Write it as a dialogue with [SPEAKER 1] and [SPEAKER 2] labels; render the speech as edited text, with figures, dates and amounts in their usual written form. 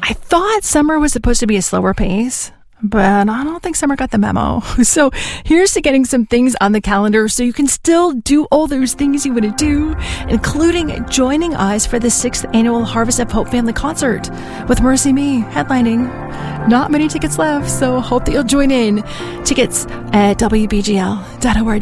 [SPEAKER 1] I thought summer was supposed to be a slower pace, but I don't think summer got the memo. So here's to getting some things on the calendar so you can still do all those things you want to do, including joining us for the 6th annual Harvest of Hope Family Concert with Mercy Me headlining. Not many tickets left, so hope that you'll join in. Tickets at wbgl.org.